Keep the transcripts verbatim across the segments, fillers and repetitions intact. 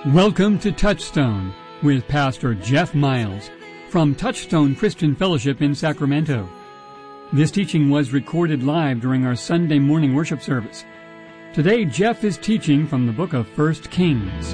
Welcome to Touchstone with Pastor Jeff Miles from Touchstone Christian Fellowship in Sacramento. This teaching was recorded live during our Sunday morning worship service. Today, Jeff is teaching from the book of First Kings.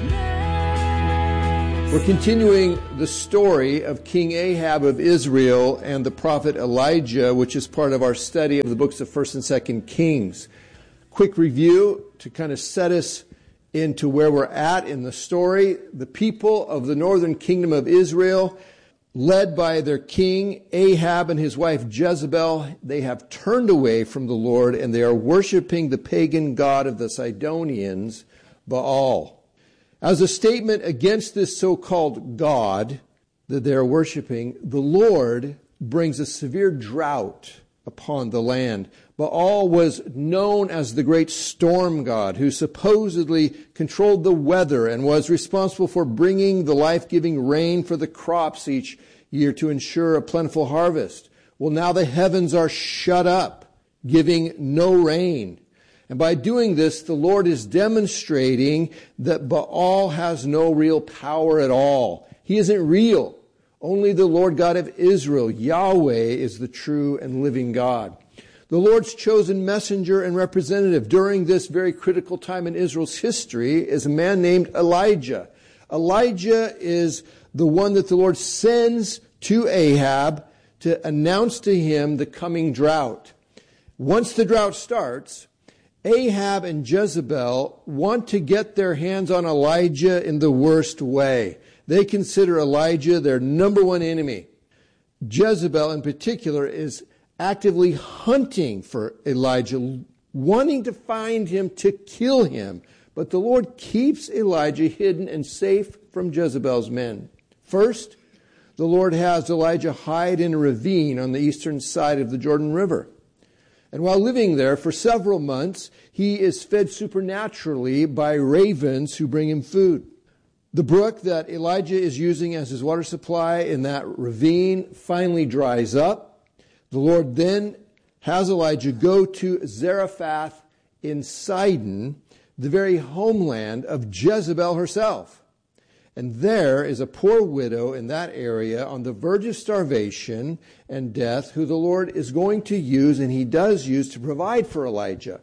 We're continuing the story of King Ahab of Israel and the prophet Elijah, which is part of our study of the books of First and Second Kings. Quick review to kind of set us into where we're at in the story. The people of the northern kingdom of Israel, led by their king Ahab and his wife Jezebel, they have turned away from the Lord and they are worshiping the pagan god of the Sidonians, Baal. As a statement against this so-called god that they are worshiping, the Lord brings a severe drought upon the land. Baal was known as the great storm god who supposedly controlled the weather and was responsible for bringing the life-giving rain for the crops each year to ensure a plentiful harvest. Well, now the heavens are shut up, giving no rain. And by doing this, the Lord is demonstrating that Baal has no real power at all. He isn't real. Only the Lord God of Israel, Yahweh, is the true and living God. The Lord's chosen messenger and representative during this very critical time in Israel's history is a man named Elijah. Elijah is the one that the Lord sends to Ahab to announce to him the coming drought. Once the drought starts, Ahab and Jezebel want to get their hands on Elijah in the worst way. They consider Elijah their number one enemy. Jezebel in particular is actively hunting for Elijah, wanting to find him to kill him. But the Lord keeps Elijah hidden and safe from Jezebel's men. First, the Lord has Elijah hide in a ravine on the eastern side of the Jordan River. And while living there for several months, he is fed supernaturally by ravens who bring him food. The brook that Elijah is using as his water supply in that ravine finally dries up. The Lord then has Elijah go to Zarephath in Sidon, the very homeland of Jezebel herself. And there is a poor widow in that area on the verge of starvation and death who the Lord is going to use, and he does use, to provide for Elijah.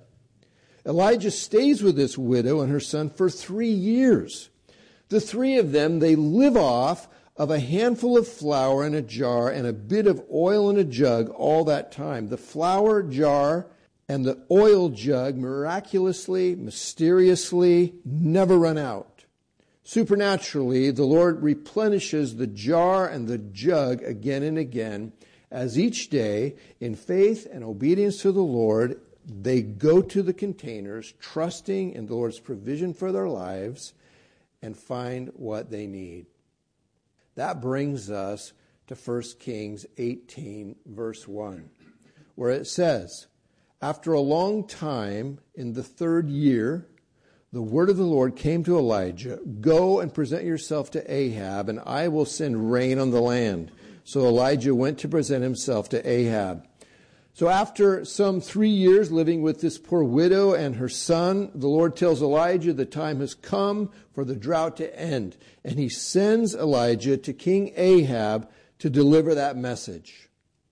Elijah stays with this widow and her son for three years. The three of them, they live off of a handful of flour in a jar and a bit of oil in a jug all that time. The flour jar and the oil jug miraculously, mysteriously never run out. Supernaturally, the Lord replenishes the jar and the jug again and again as each day, in faith and obedience to the Lord, they go to the containers, trusting in the Lord's provision for their lives, and find what they need. That brings us to First Kings eighteen, verse one, where it says, "After a long time, in the third year, the word of the Lord came to Elijah, 'Go and present yourself to Ahab, and I will send rain on the land.' So Elijah went to present himself to Ahab." So after some three years living with this poor widow and her son, the Lord tells Elijah the time has come for the drought to end. And he sends Elijah to King Ahab to deliver that message.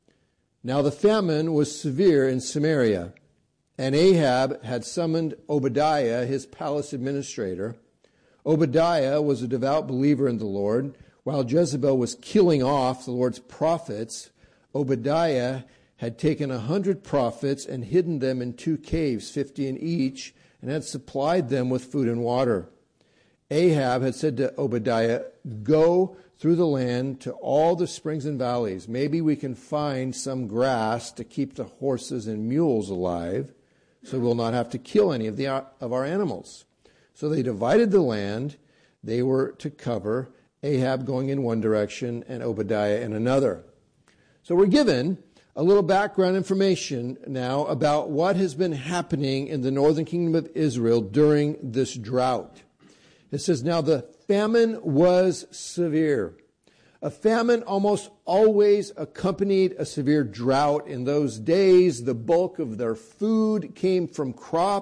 Now the famine was severe in Samaria, and Ahab had summoned Obadiah, his palace administrator. Obadiah was a devout believer in the Lord. While Jezebel was killing off the Lord's prophets, Obadiah had taken a hundred prophets and hidden them in two caves, fifty in each, and had supplied them with food and water. Ahab had said to Obadiah, "Go through the land to all the springs and valleys. Maybe we can find some grass to keep the horses and mules alive, so we'll not have to kill any of the of our animals." So they divided the land they were to cover, Ahab going in one direction and Obadiah in another. So we're given a little background information now about what has been happening in the northern kingdom of Israel during this drought. It says, now the famine was severe. A famine almost always accompanied a severe drought. In those days, the bulk of their food came from crops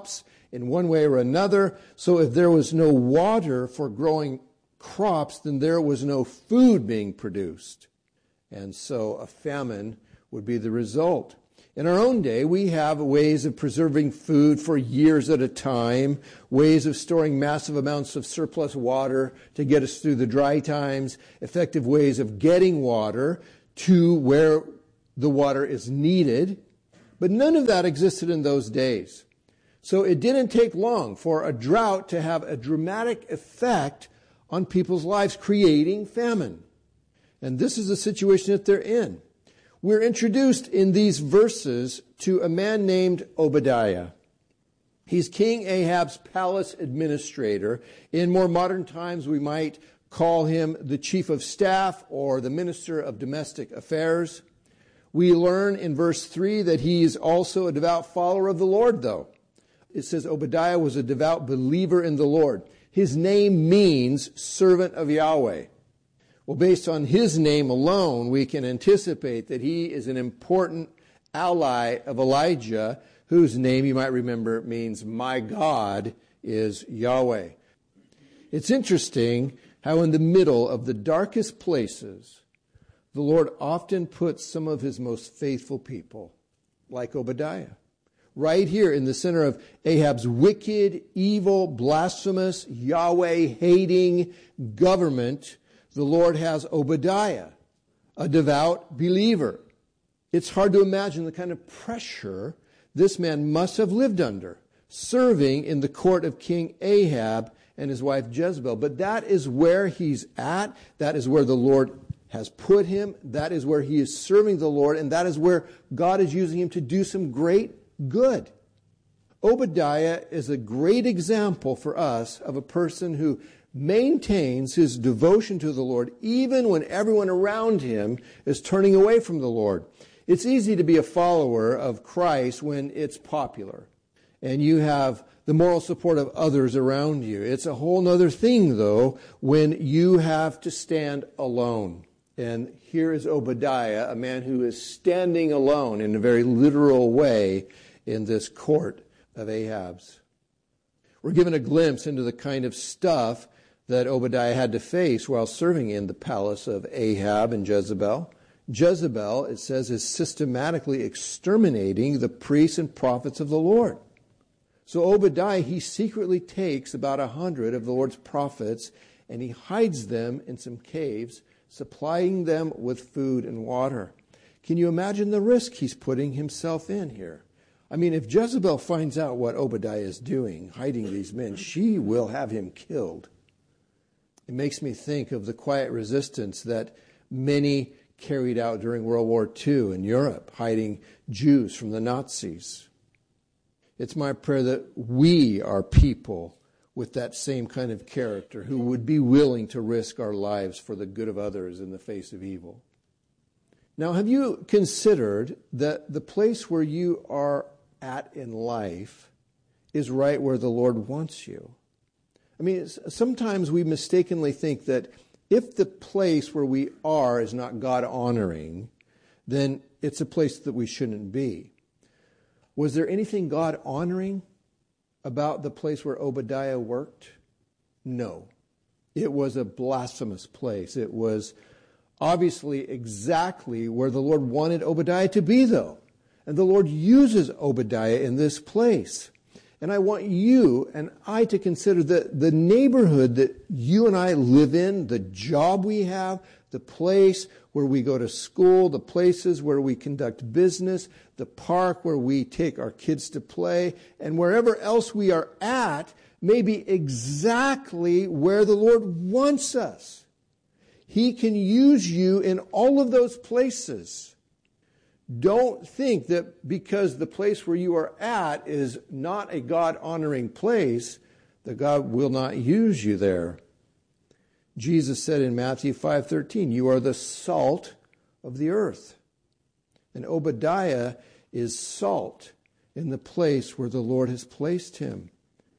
in one way or another. So if there was no water for growing crops, then there was no food being produced. And so a famine would be the result. In our own day, we have ways of preserving food for years at a time, ways of storing massive amounts of surplus water to get us through the dry times, effective ways of getting water to where the water is needed. But none of that existed in those days. So it didn't take long for a drought to have a dramatic effect on people's lives, creating famine. And this is the situation that they're in. We're introduced in these verses to a man named Obadiah. He's King Ahab's palace administrator. In more modern times, we might call him the chief of staff or the minister of domestic affairs. We learn in verse three that he is also a devout follower of the Lord, though. It says Obadiah was a devout believer in the Lord. His name means servant of Yahweh. Well, based on his name alone, we can anticipate that he is an important ally of Elijah, whose name, you might remember, means my God is Yahweh. It's interesting how in the middle of the darkest places, the Lord often puts some of his most faithful people, like Obadiah. Right here in the center of Ahab's wicked, evil, blasphemous, Yahweh-hating government, the Lord has Obadiah, a devout believer. It's hard to imagine the kind of pressure this man must have lived under, serving in the court of King Ahab and his wife Jezebel. But that is where he's at. That is where the Lord has put him. That is where he is serving the Lord. And that is where God is using him to do some great good. Obadiah is a great example for us of a person who maintains his devotion to the Lord even when everyone around him is turning away from the Lord. It's easy to be a follower of Christ when it's popular and you have the moral support of others around you. It's a whole other thing, though, when you have to stand alone. And here is Obadiah, a man who is standing alone in a very literal way in this court of Ahab's. We're given a glimpse into the kind of stuff that Obadiah had to face while serving in the palace of Ahab and Jezebel. Jezebel, it says, is systematically exterminating the priests and prophets of the Lord. So Obadiah, he secretly takes about a hundred of the Lord's prophets and he hides them in some caves, supplying them with food and water. Can you imagine the risk he's putting himself in here? I mean, if Jezebel finds out what Obadiah is doing, hiding these men, she will have him killed. It makes me think of the quiet resistance that many carried out during World War Two in Europe, hiding Jews from the Nazis. It's my prayer that we are people with that same kind of character who would be willing to risk our lives for the good of others in the face of evil. Now, have you considered that the place where you are at in life is right where the Lord wants you? I mean, sometimes we mistakenly think that if the place where we are is not God-honoring, then it's a place that we shouldn't be. Was there anything God-honoring about the place where Obadiah worked? No. It was a blasphemous place. It was obviously exactly where the Lord wanted Obadiah to be, though. And the Lord uses Obadiah in this place. And I want you and I to consider that the neighborhood that you and I live in, the job we have, the place where we go to school, the places where we conduct business, the park where we take our kids to play, and wherever else we are at may be exactly where the Lord wants us. He can use you in all of those places. Don't think that because the place where you are at is not a God-honoring place, that God will not use you there. Jesus said in Matthew five thirteen, "You are the salt of the earth." And Obadiah is salt in the place where the Lord has placed him.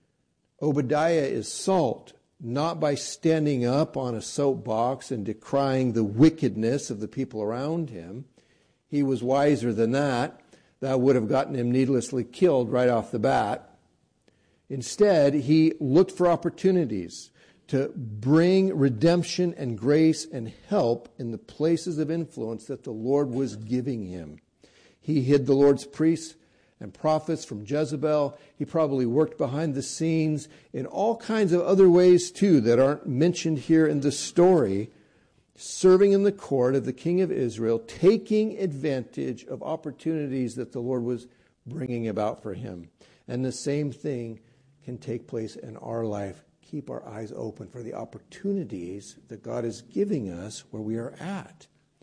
Obadiah is salt, not by standing up on a soapbox and decrying the wickedness of the people around him. He was wiser than that. That would have gotten him needlessly killed right off the bat. Instead, he looked for opportunities to bring redemption and grace and help in the places of influence that the Lord was giving him. He hid the Lord's priests and prophets from Jezebel. He probably worked behind the scenes in all kinds of other ways too that aren't mentioned here in the story, serving in the court of the king of Israel, taking advantage of opportunities that the Lord was bringing about for him. And the same thing can take place in our life. Keep our eyes open for the opportunities that God is giving us where we are at.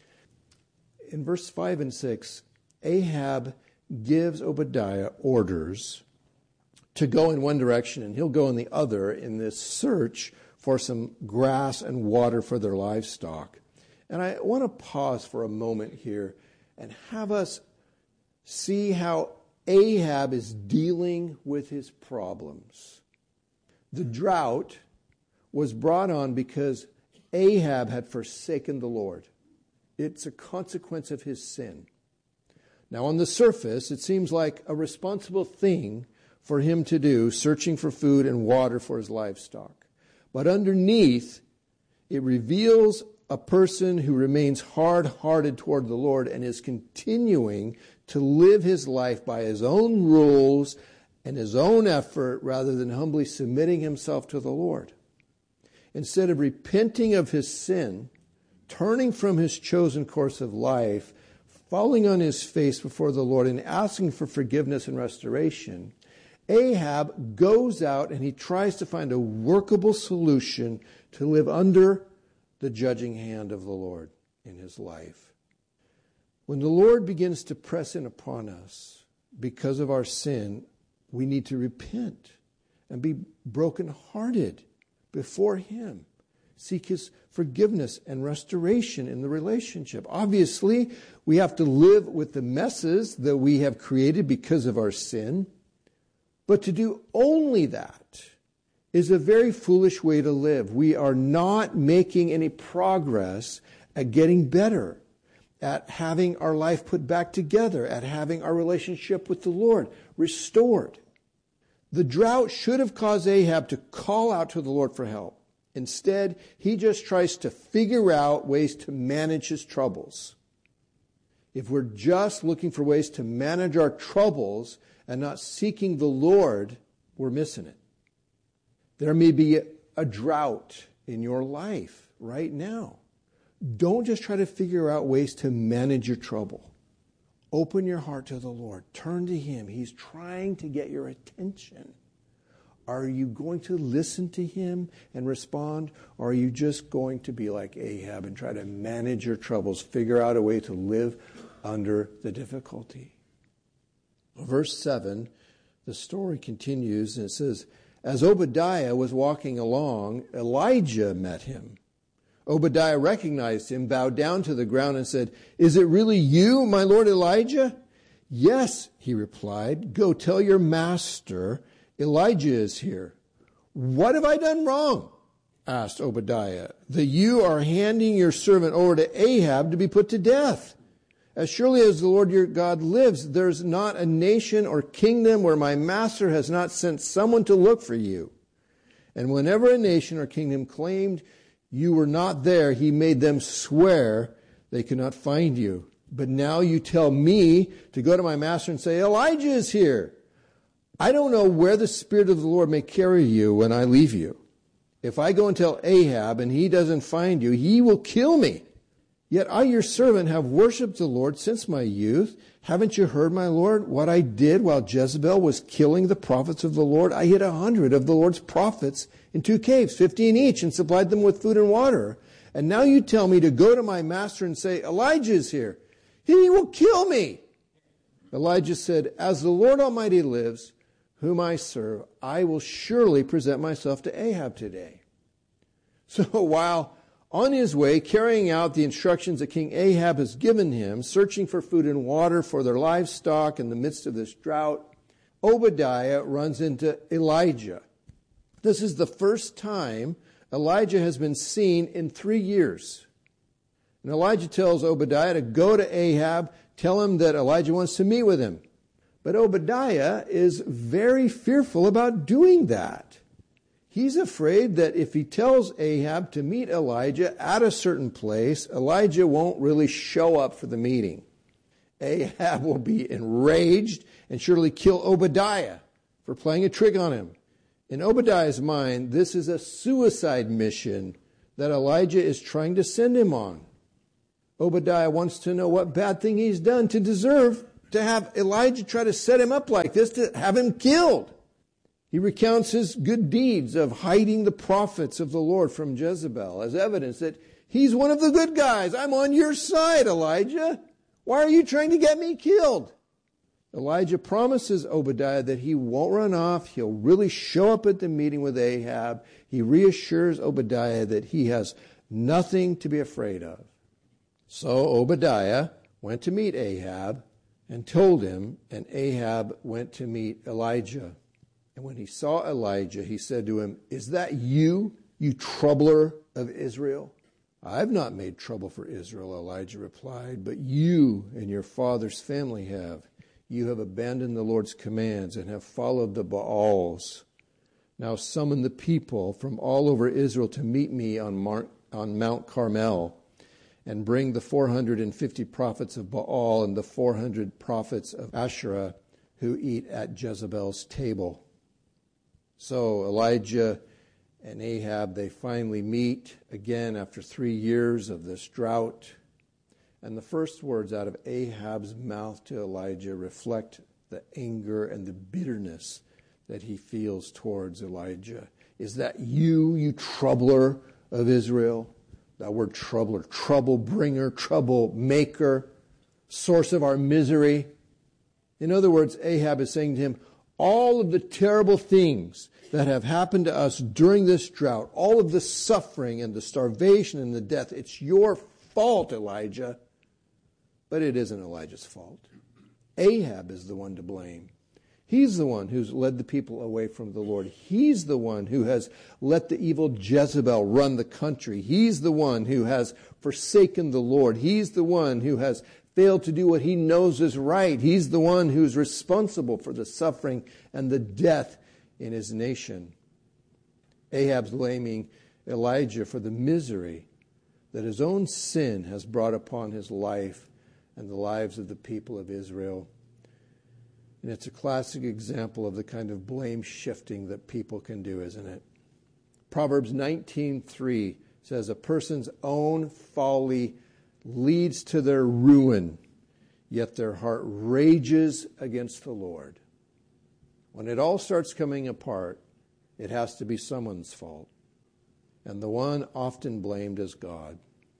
In verse five and six, Ahab gives Obadiah orders to go in one direction and he'll go in the other in this search for some grass and water for their livestock. And I want to pause for a moment here and have us see how Ahab is dealing with his problems. The drought was brought on because Ahab had forsaken the Lord. It's a consequence of his sin. Now, on the surface, it seems like a responsible thing for him to do, searching for food and water for his livestock. But underneath, it reveals a person who remains hard-hearted toward the Lord and is continuing to live his life by his own rules and his own effort rather than humbly submitting himself to the Lord. Instead of repenting of his sin, turning from his chosen course of life, falling on his face before the Lord and asking for forgiveness and restoration, Ahab goes out and he tries to find a workable solution to live under the judging hand of the Lord in his life. When the Lord begins to press in upon us because of our sin, we need to repent and be brokenhearted before him. Seek his forgiveness and restoration in the relationship. Obviously, we have to live with the messes that we have created because of our sin. But to do only that is a very foolish way to live. We are not making any progress at getting better, at having our life put back together, at having our relationship with the Lord restored. The drought should have caused Ahab to call out to the Lord for help. Instead, he just tries to figure out ways to manage his troubles. If we're just looking for ways to manage our troubles and not seeking the Lord, we're missing it. There may be a drought in your life right now. Don't just try to figure out ways to manage your trouble. Open your heart to the Lord. Turn to him. He's trying to get your attention. Are you going to listen to him and respond? Or are you just going to be like Ahab and try to manage your troubles, figure out a way to live under the difficulty? Verse seven, the story continues and it says, as Obadiah was walking along, Elijah met him. Obadiah recognized him, bowed down to the ground and said, is it really you, my lord Elijah? Yes, he replied. Go tell your master Elijah is here. What have I done wrong? Asked Obadiah, that you are handing your servant over to Ahab to be put to death. As surely as the Lord your God lives, there's not a nation or kingdom where my master has not sent someone to look for you. And whenever a nation or kingdom claimed you were not there, he made them swear they could not find you. But now you tell me to go to my master and say, Elijah is here. I don't know where the Spirit of the Lord may carry you when I leave you. If I go and tell Ahab and he doesn't find you, he will kill me. Yet I, your servant, have worshipped the Lord since my youth. Haven't you heard, my Lord, what I did while Jezebel was killing the prophets of the Lord? I hid a hundred of the Lord's prophets in two caves, fifteen each, and supplied them with food and water. And now you tell me to go to my master and say, Elijah is here. He will kill me. Elijah said, as the Lord Almighty lives, whom I serve, I will surely present myself to Ahab today. So while on his way, carrying out the instructions that King Ahab has given him, searching for food and water for their livestock in the midst of this drought, Obadiah runs into Elijah. This is the first time Elijah has been seen in three years. And Elijah tells Obadiah to go to Ahab, tell him that Elijah wants to meet with him. But Obadiah is very fearful about doing that. He's afraid that if he tells Ahab to meet Elijah at a certain place, Elijah won't really show up for the meeting. Ahab will be enraged and surely kill Obadiah for playing a trick on him. In Obadiah's mind, this is a suicide mission that Elijah is trying to send him on. Obadiah wants to know what bad thing he's done to deserve to have Elijah try to set him up like this, to have him killed. He recounts his good deeds of hiding the prophets of the Lord from Jezebel as evidence that he's one of the good guys. I'm on your side, Elijah. Why are you trying to get me killed? Elijah promises Obadiah that he won't run off. He'll really show up at the meeting with Ahab. He reassures Obadiah that he has nothing to be afraid of. So Obadiah went to meet Ahab and told him, and Ahab went to meet Elijah. And when he saw Elijah, he said to him, "Is that you, you troubler of Israel?" "I've not made trouble for Israel," Elijah replied, "but you and your father's family have. You have abandoned the Lord's commands and have followed the Baals. Now summon the people from all over Israel to meet me on, Mar- on Mount Carmel, and bring the four hundred fifty prophets of Baal and the four hundred prophets of Asherah who eat at Jezebel's table." So Elijah and Ahab, they finally meet again after three years of this drought. And the first words out of Ahab's mouth to Elijah reflect the anger and the bitterness that he feels towards Elijah. "Is that you, you troubler of Israel?" That word troubler, trouble bringer, trouble maker, source of our misery. In other words, Ahab is saying to him, all of the terrible things that have happened to us during this drought, all of the suffering and the starvation and the death, it's your fault, Elijah. But it isn't Elijah's fault. Ahab is the one to blame. He's the one who's led the people away from the Lord. He's the one who has let the evil Jezebel run the country. He's the one who has forsaken the Lord. He's the one who has failed to do what he knows is right. He's the one who's responsible for the suffering and the death in his nation. Ahab's blaming Elijah for the misery that his own sin has brought upon his life and the lives of the people of Israel. And it's a classic example of the kind of blame shifting that people can do, isn't it? Proverbs nineteen three says, "A person's own folly leads to their ruin, yet their heart rages against the Lord." When it all starts coming apart, it has to be someone's fault. And the one often blamed is God.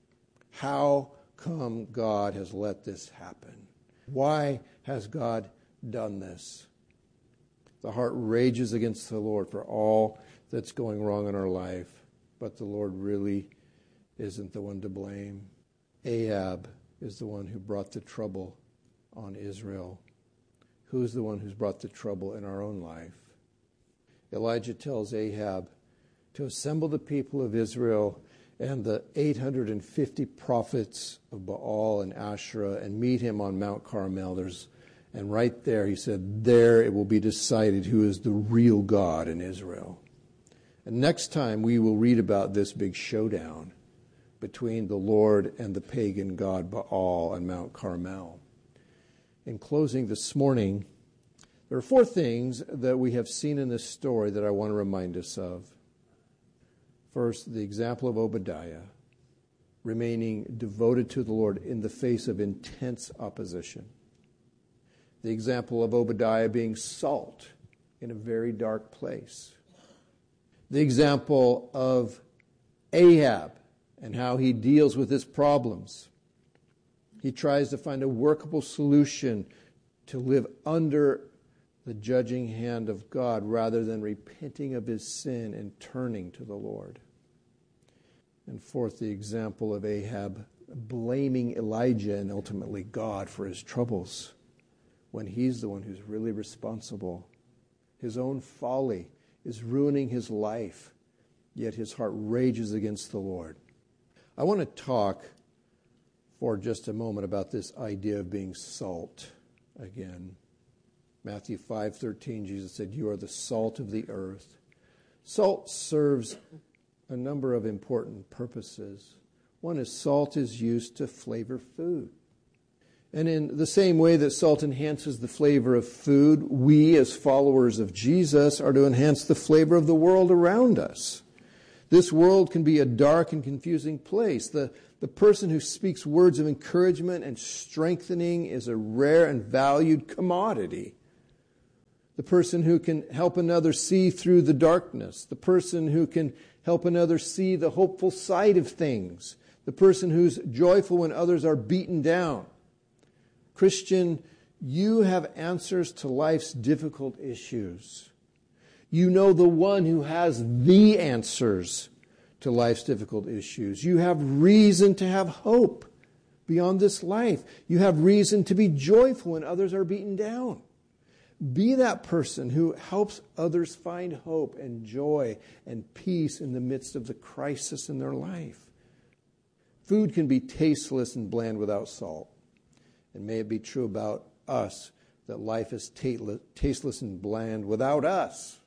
How come God has let this happen? Why has God done this? The heart rages against the Lord for all that's going wrong in our life, but the Lord really isn't the one to blame. Ahab is the one who brought the trouble on Israel. Who's the one who's brought the trouble in our own life? Elijah tells Ahab to assemble the people of Israel and the eight hundred fifty prophets of Baal and Asherah and meet him on Mount Carmel. There's And right there, he said, there it will be decided who is the real God in Israel. And next time we will read about this big showdown between the Lord and the pagan god Baal on Mount Carmel. In closing this morning, there are four things that we have seen in this story that I want to remind us of. First, the example of Obadiah, remaining devoted to the Lord in the face of intense opposition. The example of Obadiah being salt in a very dark place. The example of Ahab and how he deals with his problems. He tries to find a workable solution to live under the judging hand of God rather than repenting of his sin and turning to the Lord. And fourth, the example of Ahab blaming Elijah and ultimately God for his troubles, when he's the one who's really responsible. His own folly is ruining his life, yet his heart rages against the Lord. I want to talk for just a moment about this idea of being salt again. Matthew five thirteen, Jesus said, "You are the salt of the earth." Salt serves a number of important purposes. One is salt is used to flavor food. And in the same way that salt enhances the flavor of food, we as followers of Jesus are to enhance the flavor of the world around us. This world can be a dark and confusing place. The, the person who speaks words of encouragement and strengthening is a rare and valued commodity. The person who can help another see through the darkness. The person who can help another see the hopeful side of things. The person who's joyful when others are beaten down. Christian, you have answers to life's difficult issues. You know the one who has the answers to life's difficult issues. You have reason to have hope beyond this life. You have reason to be joyful when others are beaten down. Be that person who helps others find hope and joy and peace in the midst of the crisis in their life. Food can be tasteless and bland without salt. And may it be true about us that life is tasteless and bland without us.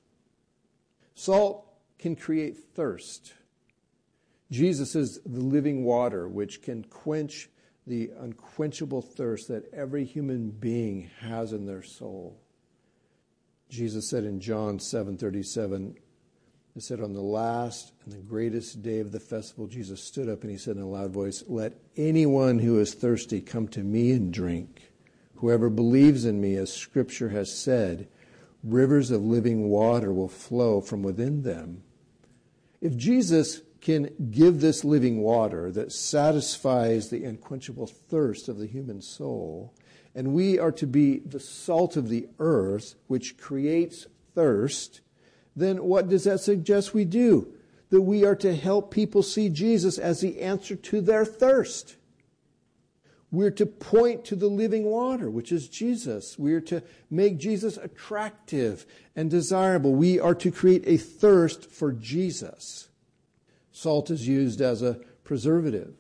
Salt can create thirst. Jesus is the living water which can quench the unquenchable thirst that every human being has in their soul. Jesus said in John seven thirty-seven, he said, on the last and the greatest day of the festival, Jesus stood up and he said in a loud voice, "Let anyone who is thirsty come to me and drink. Whoever believes in me, as Scripture has said, rivers of living water will flow from within them." If Jesus can give this living water that satisfies the unquenchable thirst of the human soul, and we are to be the salt of the earth, which creates thirst, then what does that suggest we do? That we are to help people see Jesus as the answer to their thirst. We're to point to the living water, which is Jesus. We're to make Jesus attractive and desirable. We are to create a thirst for Jesus. Salt is used as a preservative.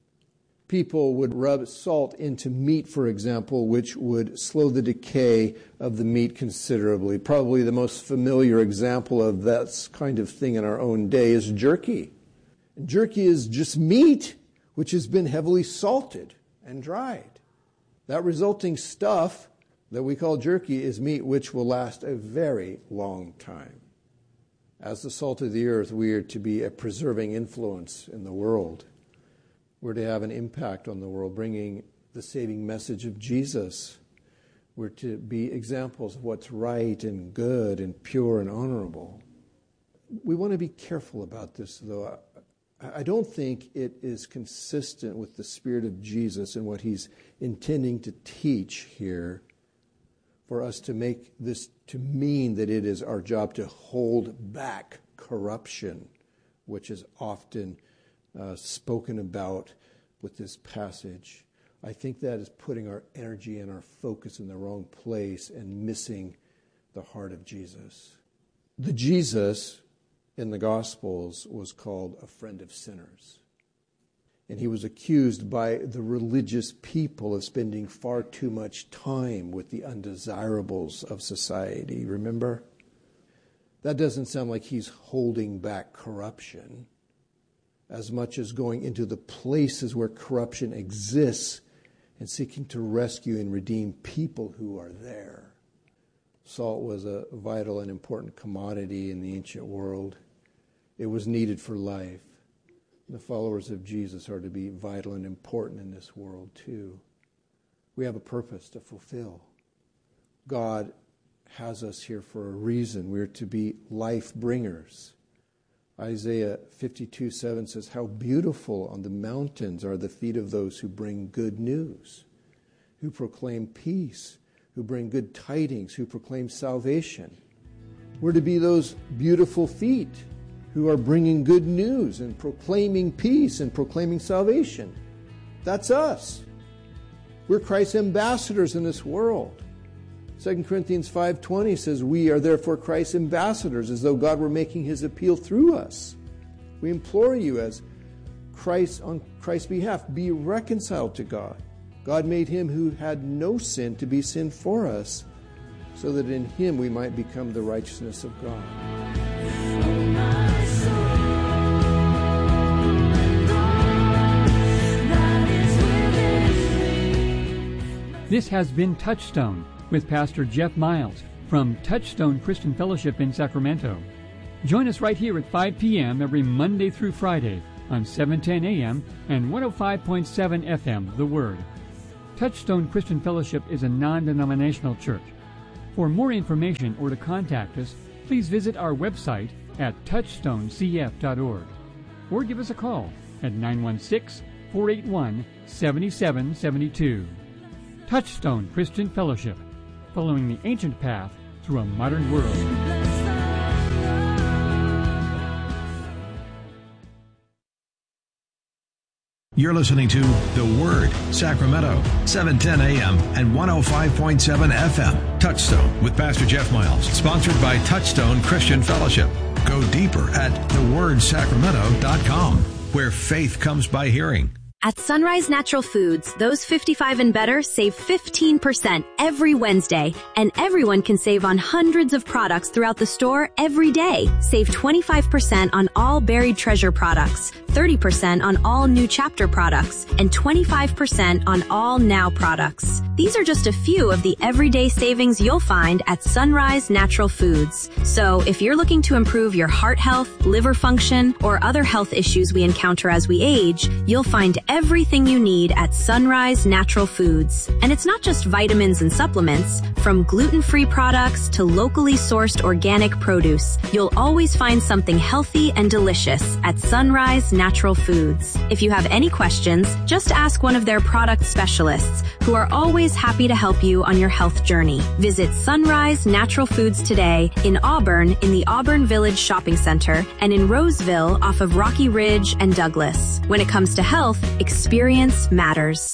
People would rub salt into meat, for example, which would slow the decay of the meat considerably. Probably the most familiar example of that kind of thing in our own day is jerky. And jerky is just meat which has been heavily salted and dried. That resulting stuff that we call jerky is meat which will last a very long time. As the salt of the earth, we are to be a preserving influence in the world. We're to have an impact on the world, bringing the saving message of Jesus. We're to be examples of what's right and good and pure and honorable. We want to be careful about this, though. I don't think it is consistent with the Spirit of Jesus and what He's intending to teach here for us to make this to mean that it is our job to hold back corruption, which is often Uh, spoken about with this passage. I think that is putting our energy and our focus in the wrong place and missing the heart of Jesus. The Jesus in the Gospels was called a friend of sinners. And he was accused by the religious people of spending far too much time with the undesirables of society. Remember? That doesn't sound like he's holding back corruption, as much as going into the places where corruption exists and seeking to rescue and redeem people who are there. Salt was a vital and important commodity in the ancient world. It was needed for life. The followers of Jesus are to be vital and important in this world too. We have a purpose to fulfill. God has us here for a reason. We're to be life bringers. Isaiah fifty-two seven says, "How beautiful on the mountains are the feet of those who bring good news, who proclaim peace, who bring good tidings, who proclaim salvation." We're to be those beautiful feet who are bringing good news and proclaiming peace and proclaiming salvation. That's us. We're Christ's ambassadors in this world. Second Corinthians five twenty says, "We are therefore Christ's ambassadors," as though God were making His appeal through us. We implore you as Christ on Christ's behalf, be reconciled to God. God made Him who had no sin to be sin for us, so that in him we might become the righteousness of God. This has been Touchstone with Pastor Jeff Miles from Touchstone Christian Fellowship in Sacramento. Join us right here at five p.m. every Monday through Friday on seven ten a.m. and one oh five point seven F M, The Word. Touchstone Christian Fellowship is a non-denominational church. For more information or to contact us, please visit our website at touchstone c f dot org or give us a call at nine one six, four eight one, seven seven seven two. Touchstone Christian Fellowship, following the ancient path through a modern world. You're listening to The Word, Sacramento, seven ten a.m. and one oh five point seven F M. Touchstone with Pastor Jeff Miles, sponsored by Touchstone Christian Fellowship. Go deeper at the word sacramento dot com, where faith comes by hearing. At Sunrise Natural Foods, those fifty-five and better save fifteen percent every Wednesday, and everyone can save on hundreds of products throughout the store every day. Save twenty-five percent on all Buried Treasure products, thirty percent on all New Chapter products, and twenty-five percent on all Now products. These are just a few of the everyday savings you'll find at Sunrise Natural Foods. So if you're looking to improve your heart health, liver function, or other health issues we encounter as we age, you'll find everything you need at Sunrise Natural Foods. And it's not just vitamins and supplements. From gluten-free products to locally sourced organic produce, you'll always find something healthy and delicious at Sunrise Natural Foods. If you have any questions, just ask one of their product specialists, who are always happy to help you on your health journey. Visit Sunrise Natural Foods today in Auburn in the Auburn Village Shopping Center and in Roseville off of Rocky Ridge and Douglas. When it comes to health, experience matters.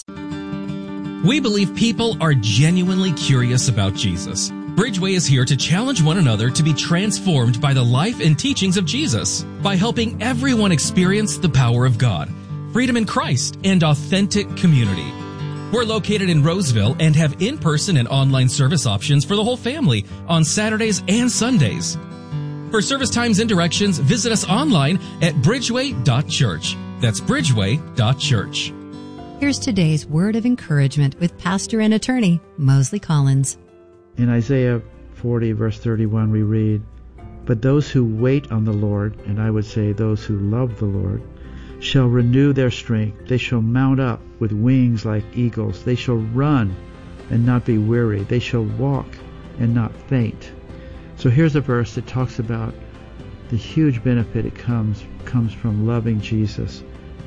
We believe people are genuinely curious about Jesus. Bridgeway is here to challenge one another to be transformed by the life and teachings of Jesus by helping everyone experience the power of God, freedom in Christ, and authentic community. We're located in Roseville and have in-person and online service options for the whole family on Saturdays and Sundays. For service times and directions, visit us online at bridgeway dot church. That's bridgeway dot church. Here's today's word of encouragement with pastor and attorney Mosley Collins. In Isaiah forty, verse thirty-one, we read, "But those who wait on the Lord," and I would say those who love the Lord, "shall renew their strength. They shall mount up with wings like eagles. They shall run and not be weary. They shall walk and not faint." So here's a verse that talks about the huge benefit it comes comes from loving Jesus.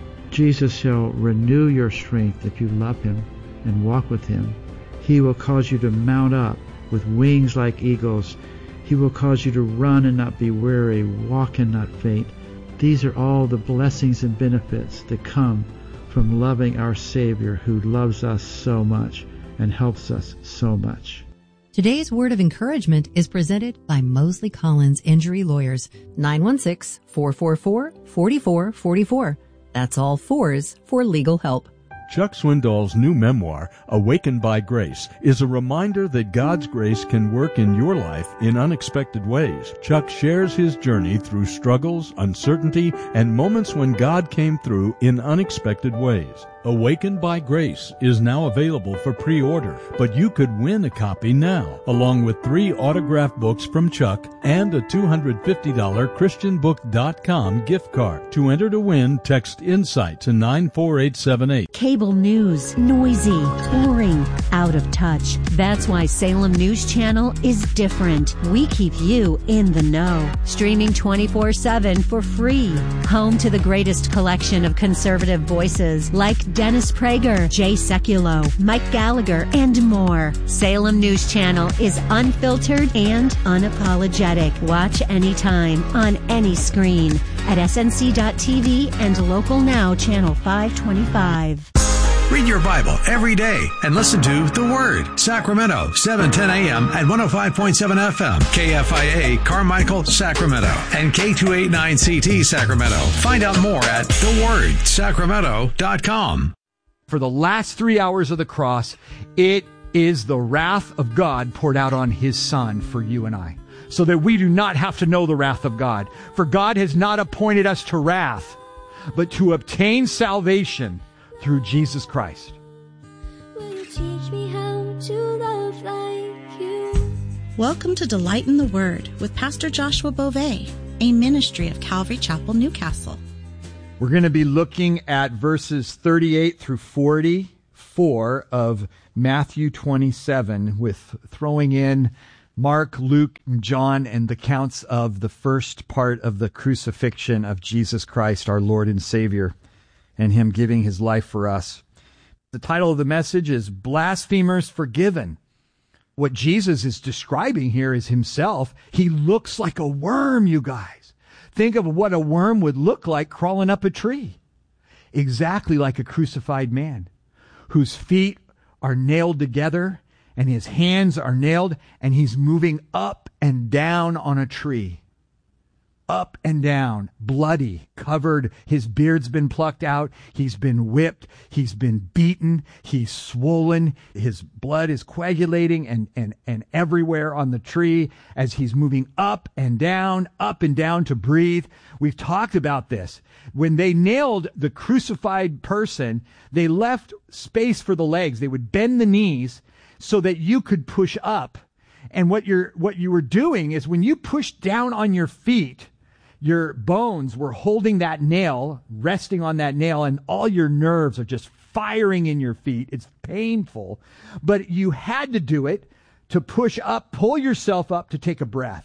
Jesus shall renew your strength if you love him and walk with him. He will cause you to mount up with wings like eagles. He will cause you to run and not be weary, walk and not faint. These are all the blessings and benefits that come from loving our Savior, who loves us so much and helps us so much. Today's word of encouragement is presented by Mosley Collins Injury Lawyers, nine one six, four four four, four four four four. That's all fours for legal help. Chuck Swindoll's new memoir, Awakened by Grace, is a reminder that God's grace can work in your life in unexpected ways. Chuck shares his journey through struggles, uncertainty, and moments when God came through in unexpected ways. Awakened by Grace is now available for pre-order, but you could win a copy now, along with three autographed books from Chuck and a two hundred fifty dollars Christian Book dot com gift card. To enter to win, text INSIGHT to nine four eight seven eight. Cable news, noisy, boring, out of touch. That's why Salem News Channel is different. We keep you in the know. Streaming twenty-four seven for free. Home to the greatest collection of conservative voices like Dennis Prager, Jay Sekulow, Mike Gallagher, and more. Salem News Channel is unfiltered and unapologetic. Watch anytime, on any screen, at S N C dot T V and Local Now Channel five twenty-five. Read your Bible every day and listen to The Word, Sacramento, seven ten a.m. and one oh five point seven F M, K F I A, Carmichael, Sacramento, and K two eighty-nine C T, Sacramento. Find out more at the word sacramento dot com. For the last three hours of the cross, it is the wrath of God poured out on his Son for you and I, so that we do not have to know the wrath of God. For God has not appointed us to wrath, but to obtain salvation through Jesus Christ. Will you teach me how to love like you? Welcome to Delight in the Word with Pastor Joshua Beauvais, a ministry of Calvary Chapel, Newcastle. We're going to be looking at verses thirty-eight through forty-four of Matthew twenty-seven, with throwing in Mark, Luke, and John, and the accounts of the first part of the crucifixion of Jesus Christ, our Lord and Savior, and him giving his life for us. The title of the message is Blasphemers Forgiven. What Jesus is describing here is himself. He looks like a worm, you guys. Think of what a worm would look like crawling up a tree. Exactly like a crucified man, whose feet are nailed together and his hands are nailed, and he's moving up and down on a tree. Up and down, bloody, covered. His beard's been plucked out. He's been whipped. He's been beaten. He's swollen. His blood is coagulating and, and, and everywhere on the tree as he's moving up and down, up and down to breathe. We've talked about this. When they nailed the crucified person, they left space for the legs. They would bend the knees so that you could push up. And what you're, what you were doing is when you pushed down on your feet, your bones were holding that nail, resting on that nail, and all your nerves are just firing in your feet. It's painful, but you had to do it to push up, pull yourself up to take a breath.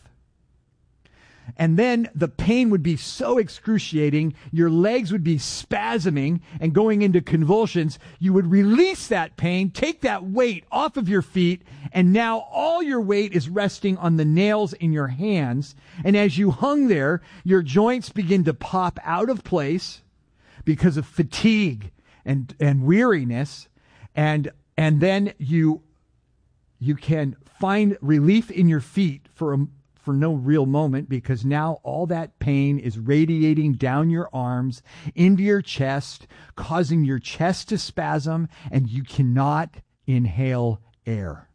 And then the pain would be so excruciating, your legs would be spasming and going into convulsions. You would release that pain, take that weight off of your feet, and now all your weight is resting on the nails in your hands. And as you hung there, your joints begin to pop out of place because of fatigue and, and weariness. And, and then you, you can find relief in your feet for a for no real moment, because now all that pain is radiating down your arms into your chest, causing your chest to spasm, and you cannot inhale air.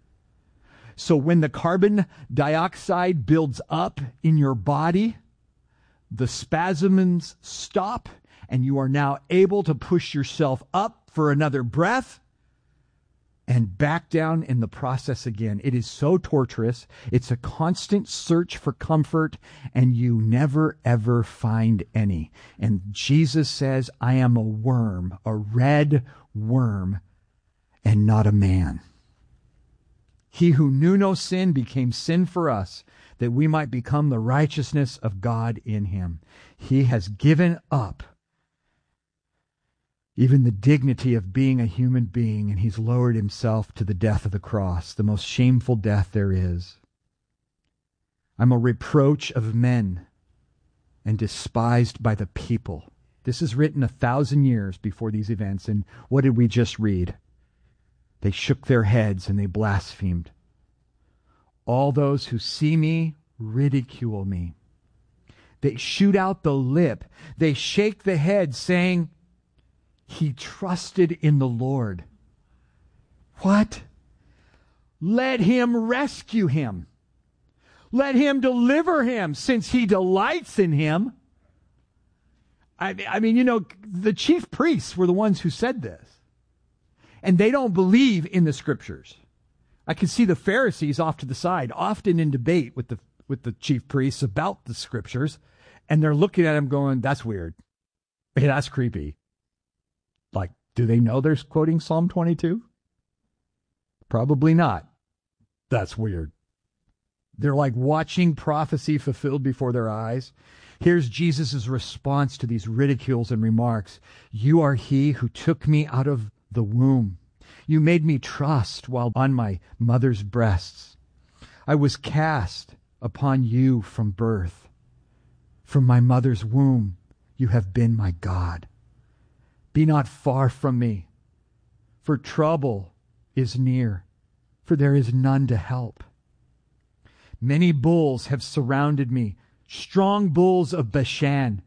So when the carbon dioxide builds up in your body, the spasms stop, and you are now able to push yourself up for another breath and back down in the process again. It is so torturous. It's a constant search for comfort, and you never, ever find any. And Jesus says, I am a worm, a red worm, and not a man. He who knew no sin became sin for us, that we might become the righteousness of God in him. He has given up even the dignity of being a human being, and he's lowered himself to the death of the cross, the most shameful death there is. I'm a reproach of men and despised by the people. This is written a thousand years before these events, and what did we just read? They shook their heads and they blasphemed. All those who see me ridicule me. They shoot out the lip. They shake the head, saying, he trusted in the Lord. What? Let him rescue him. Let him deliver him, since he delights in him. I, I mean, you know, the chief priests were the ones who said this. And they don't believe in the scriptures. I can see the Pharisees off to the side, often in debate with the, with the chief priests about the scriptures. And they're looking at him going, that's weird. Hey, that's creepy. Like, do they know they're quoting Psalm twenty-two? Probably not. That's weird. They're like watching prophecy fulfilled before their eyes. Here's Jesus' response to these ridicules and remarks. You are he who took me out of the womb. You made me trust while on my mother's breasts. I was cast upon you from birth. From my mother's womb, you have been my God. Be not far from me, for trouble is near, for there is none to help. Many bulls have surrounded me, strong bulls of Bashan,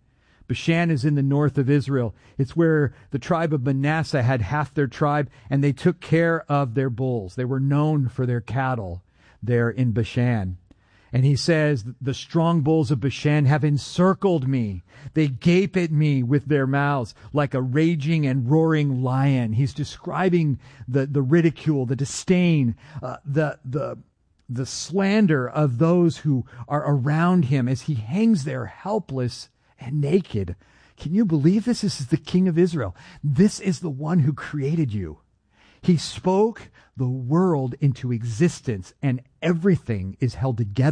Bashan is in the north of Israel. It's where the tribe of Manasseh had half their tribe, and they took care of their bulls. They were known for their cattle there in Bashan. And he says, the strong bulls of Bashan have encircled me. They gape at me with their mouths like a raging and roaring lion. He's describing the, the ridicule, the disdain, uh, the, the, the slander of those who are around him as he hangs there helpless and naked. Can you believe this? This is the King of Israel. This is the one who created you. He spoke the world into existence, and everything is held together